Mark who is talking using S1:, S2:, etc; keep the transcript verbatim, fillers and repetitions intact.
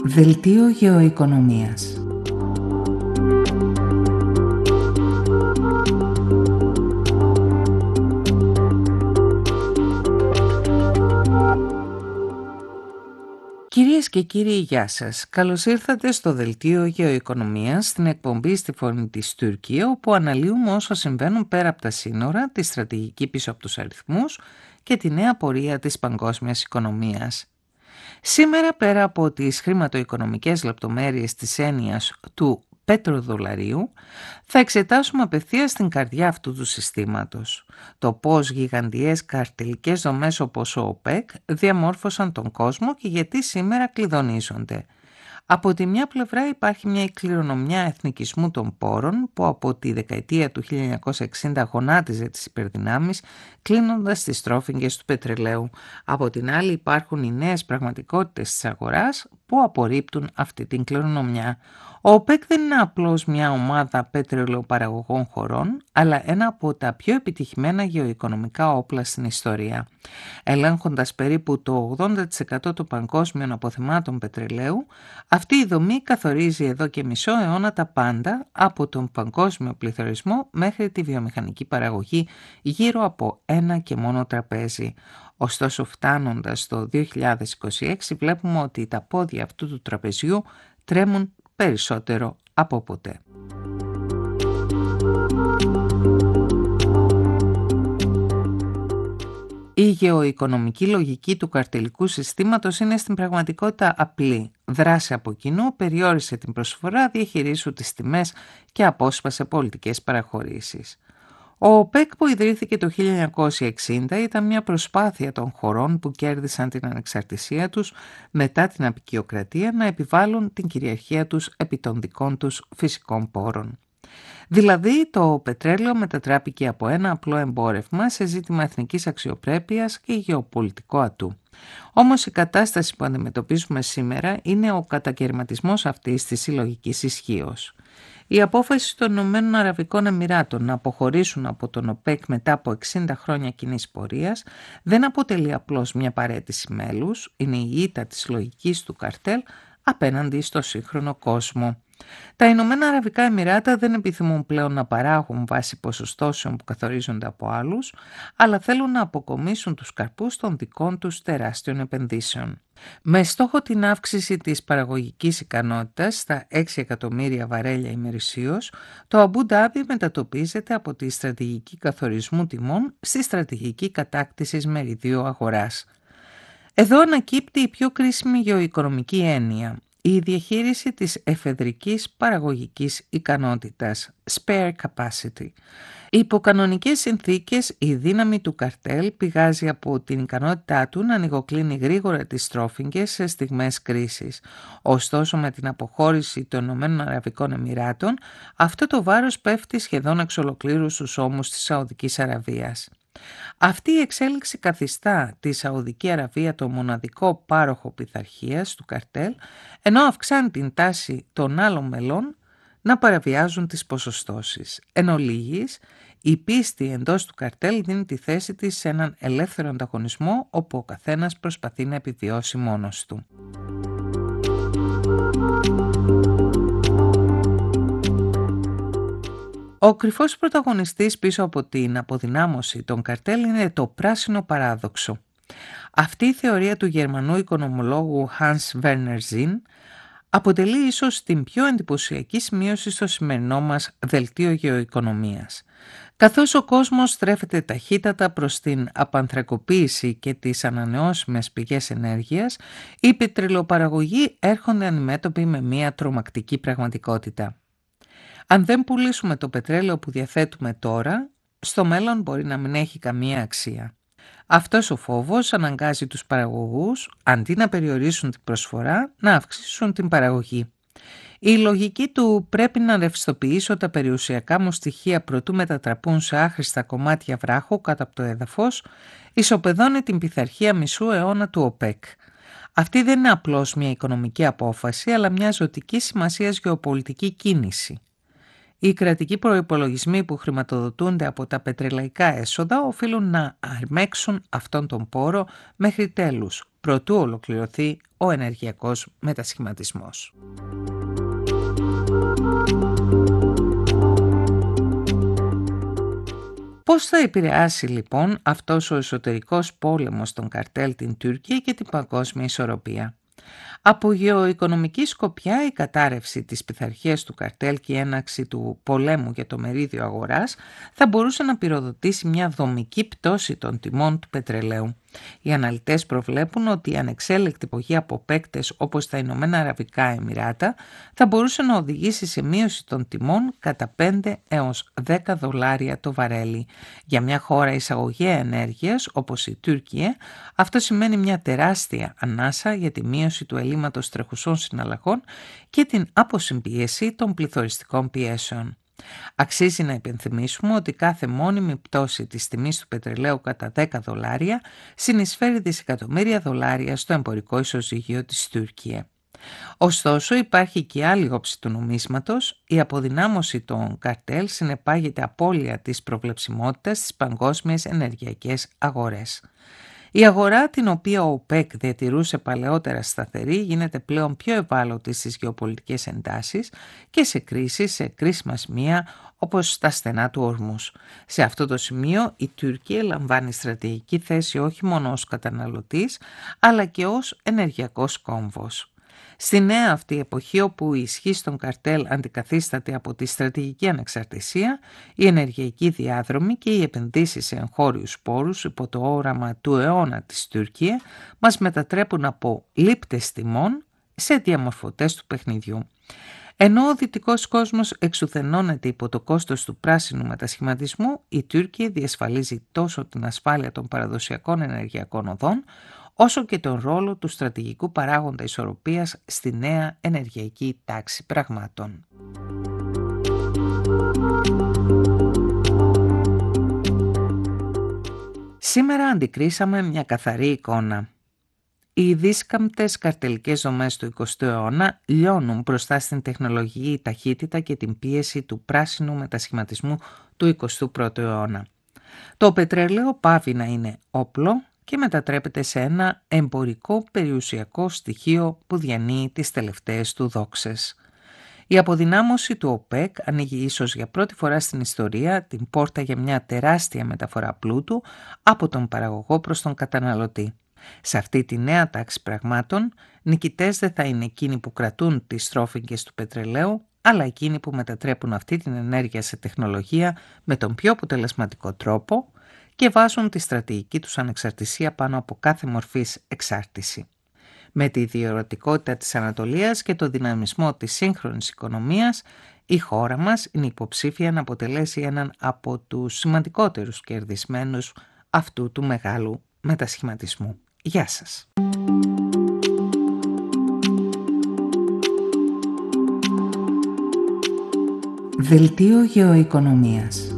S1: Δελτίο γεωοικονομίας. Κυρίες και κύριοι, γεια σας. Καλώς ήρθατε στο Δελτίο Γεωοικονομίας, στην εκπομπή στη Φωνή της Τουρκία, όπου αναλύουμε όσα συμβαίνουν πέρα από τα σύνορα, τη στρατηγική πίσω από τους αριθμούς και τη νέα πορεία της παγκόσμιας οικονομίας. Σήμερα, πέρα από τις χρηματοοικονομικές λεπτομέρειες της έννοιας του πετροδολαρίου, θα εξετάσουμε απευθείας την καρδιά αυτού του συστήματος. Το πώς γιγαντιές καρτελικές δομές όπως ο ΟΠΕΚ διαμόρφωσαν τον κόσμο και γιατί σήμερα κλειδονίζονται. Από τη μια πλευρά υπάρχει μια κληρονομιά εθνικισμού των πόρων που από τη δεκαετία του χίλια εννιακόσια εξήντα γονάτιζε τις υπερδυνάμεις κλείνοντας τις τρόφιγγες του πετρελαίου. Από την άλλη υπάρχουν οι νέες πραγματικότητες της αγοράς που απορρίπτουν αυτή την κληρονομιά. Ο ΟΠΕΚ δεν είναι απλώς μια ομάδα πετρελαιοπαραγωγών χωρών, αλλά ένα από τα πιο επιτυχημένα γεωοικονομικά όπλα στην ιστορία. Ελέγχοντας περίπου το ογδόντα τοις εκατό των παγκόσμιων αποθεμάτων πετρελαίου, αυτή η δομή καθορίζει εδώ και μισό αιώνα τα πάντα, από τον παγκόσμιο πληθωρισμό μέχρι τη βιομηχανική παραγωγή γύρω από ένα και μόνο τραπέζι. Ωστόσο, φτάνοντας στο δύο χιλιάδες είκοσι έξι, βλέπουμε ότι τα πόδια αυτού του τραπεζιού τρέμουν περισσότερο από ποτέ. Η γεωοικονομική λογική του καρτελικού συστήματος είναι στην πραγματικότητα απλή. Δράσε από κοινού, περιόρισε την προσφορά, διαχειρίσου τις τιμές και απόσπασε πολιτικές παραχωρήσεις. Ο ΟΠΕΚ που ιδρύθηκε το χίλια εννιακόσια εξήντα ήταν μια προσπάθεια των χωρών που κέρδισαν την ανεξαρτησία τους μετά την αποικιοκρατία να επιβάλλουν την κυριαρχία τους επί των δικών τους φυσικών πόρων. Δηλαδή το πετρέλαιο μετατράπηκε από ένα απλό εμπόρευμα σε ζήτημα εθνικής αξιοπρέπειας και γεωπολιτικό ατού. Όμως η κατάσταση που αντιμετωπίζουμε σήμερα είναι ο κατακαιρματισμός αυτής της συλλογικής ισχύως. Η απόφαση των Ηνωμένων Αραβικών Εμιράτων να αποχωρήσουν από τον ΟΠΕΚ μετά από εξήντα χρόνια κοινής πορείας δεν αποτελεί απλώς μια παραίτηση μέλους, είναι η ήττα της λογικής του καρτέλ απέναντι στο σύγχρονο κόσμο. Τα Ηνωμένα Αραβικά Εμιράτα δεν επιθυμούν πλέον να παράγουν βάσει ποσοστώσεων που καθορίζονται από άλλους, αλλά θέλουν να αποκομίσουν τους καρπούς των δικών τους τεράστιων επενδύσεων. Με στόχο την αύξηση της παραγωγικής ικανότητας στα έξι εκατομμύρια βαρέλια ημερησίως, το Αμπού Ντάμπι μετατοπίζεται από τη στρατηγική καθορισμού τιμών στη στρατηγική κατάκτησης μεριδίου αγοράς. Εδώ ανακύπτει η πιο κρίσιμη γεωοικονομική έννοια, η διαχείριση της εφεδρικής παραγωγικής ικανότητας, spare capacity. Υπό κανονικές συνθήκες, η δύναμη του καρτέλ πηγάζει από την ικανότητά του να ανοιγοκλίνει γρήγορα τις τρόφιγγες σε στιγμές κρίσης. Ωστόσο, με την αποχώρηση των Ηνωμένων Αραβικών Εμιράτων, αυτό το βάρος πέφτει σχεδόν εξ ολοκλήρου στους ώμους της Σαουδικής Αραβίας. Αυτή η εξέλιξη καθιστά τη Σαουδική Αραβία το μοναδικό πάροχο πειθαρχίας του καρτέλ, ενώ αυξάνει την τάση των άλλων μελών να παραβιάζουν τις ποσοστώσεις. Εν ολίγης, η πίστη εντός του καρτέλ δίνει τη θέση της σε έναν ελεύθερο ανταγωνισμό όπου ο καθένας προσπαθεί να επιβιώσει μόνος του. Ο κρυφός πρωταγωνιστής πίσω από την αποδυνάμωση των καρτέλ είναι το πράσινο παράδοξο. Αυτή η θεωρία του Γερμανού οικονομολόγου Hans Werner Sinn αποτελεί ίσως την πιο εντυπωσιακή σημείωση στο σημερινό μας δελτίο γεωοικονομίας. Καθώς ο κόσμος στρέφεται ταχύτατα προς την απανθρακοποίηση και τις ανανεώσιμες πηγές ενέργειας, οι πετρελαιοπαραγωγοί έρχονται αντιμέτωποι με μια τρομακτική πραγματικότητα. Αν δεν πουλήσουμε το πετρέλαιο που διαθέτουμε τώρα, στο μέλλον μπορεί να μην έχει καμία αξία. Αυτός ο φόβος αναγκάζει τους παραγωγούς, αντί να περιορίσουν την προσφορά, να αυξήσουν την παραγωγή. Η λογική του «πρέπει να ρευστοποιήσω τα περιουσιακά μου στοιχεία προτού μετατραπούν σε άχρηστα κομμάτια βράχου κάτω από το έδαφος» ισοπεδώνει την πειθαρχία μισού αιώνα του ΟΠΕΚ. Αυτή δεν είναι απλώς μια οικονομική απόφαση, αλλά μια ζωτική σημασίας γεωπολιτική κίνηση. Οι κρατικοί προϋπολογισμοί που χρηματοδοτούνται από τα πετρελαϊκά έσοδα οφείλουν να αρμέξουν αυτόν τον πόρο μέχρι τέλους, προτού ολοκληρωθεί ο ενεργειακός μετασχηματισμός. Πώς θα επηρεάσει λοιπόν αυτός ο εσωτερικός πόλεμος των καρτέλ την Τουρκία και την παγκόσμια ισορροπία? Από γεωοικονομική σκοπιά, η κατάρρευση της πειθαρχίας του καρτέλ και η έναρξη του πολέμου για το μερίδιο αγοράς θα μπορούσε να πυροδοτήσει μια δομική πτώση των τιμών του πετρελαίου. Οι αναλυτές προβλέπουν ότι η ανεξέλεκτη πωλή από παίκτες όπως τα Ηνωμένα Αραβικά Εμιράτα θα μπορούσε να οδηγήσει σε μείωση των τιμών κατά πέντε έως δέκα δολάρια το βαρέλι. Για μια χώρα εισαγωγέα ενέργειας όπως η Τουρκία, αυτό σημαίνει μια τεράστια ανάσα για τη μείωση του ελλείμματος τρεχουσών συναλλαγών και την αποσυμπίεση των πληθωριστικών πιέσεων. Αξίζει να υπενθυμίσουμε ότι κάθε μόνιμη πτώση της τιμής του πετρελαίου κατά δέκα δολάρια συνεισφέρει δισεκατομμύρια δολάρια στο εμπορικό ισοζύγιο της Τουρκία. Ωστόσο, υπάρχει και άλλη όψη του νομίσματος. Η αποδυνάμωση των καρτέλ συνεπάγεται απώλεια της προβλεψιμότητας στις παγκόσμιες ενεργειακές αγορές. Η αγορά, την οποία ο ΟΠΕΚ διατηρούσε παλαιότερα σταθερή, γίνεται πλέον πιο ευάλωτη στις γεωπολιτικές εντάσεις και σε κρίσεις, σε κρίσιμα σημεία όπως στα στενά του Ορμούς. Σε αυτό το σημείο η Τουρκία λαμβάνει στρατηγική θέση όχι μόνο ως καταναλωτής, αλλά και ως ενεργειακός κόμβος. Στη νέα αυτή εποχή, όπου η ισχύς των καρτέλ αντικαθίσταται από τη στρατηγική ανεξαρτησία, η ενεργειακή διάδρομη και οι επενδύσεις σε εγχώριους πόρους υπό το όραμα του αιώνα της Τουρκία μας μετατρέπουν από λήπτες τιμών σε διαμορφωτές του παιχνιδιού. Ενώ ο δυτικός κόσμος εξουθενώνεται υπό το κόστος του πράσινου μετασχηματισμού, η Τουρκία διασφαλίζει τόσο την ασφάλεια των παραδοσιακών ενεργειακών οδών, όσο και τον ρόλο του στρατηγικού παράγοντα ισορροπίας στη νέα ενεργειακή τάξη πραγμάτων. Σήμερα αντικρίσαμε μια καθαρή εικόνα. Οι δίσκαμπτες καρτελικές δομές του εικοστού αιώνα λιώνουν μπροστά στην τεχνολογική ταχύτητα και την πίεση του πράσινου μετασχηματισμού του εικοστού πρώτου αιώνα. Το πετρέλαιο πάβει να είναι όπλο και μετατρέπεται σε ένα εμπορικό περιουσιακό στοιχείο που διανύει τις τελευταίες του δόξες. Η αποδυνάμωση του ΟΠΕΚ ανοίγει ίσως για πρώτη φορά στην ιστορία την πόρτα για μια τεράστια μεταφορά πλούτου από τον παραγωγό προς τον καταναλωτή. Σε αυτή τη νέα τάξη πραγμάτων, νικητές δεν θα είναι εκείνοι που κρατούν τις στρόφιγγες του πετρελαίου, αλλά εκείνοι που μετατρέπουν αυτή την ενέργεια σε τεχνολογία με τον πιο αποτελεσματικό τρόπο και βάζουν τη στρατηγική τους ανεξαρτησία πάνω από κάθε μορφής εξάρτηση. Με τη ιδιωτικότητα της Ανατολίας και το δυναμισμό της σύγχρονης οικονομίας, η χώρα μας είναι υποψήφια να αποτελέσει έναν από τους σημαντικότερους κερδισμένους αυτού του μεγάλου μετασχηματισμού. Γεια σας! Δελτίο Γεωοικονομίας.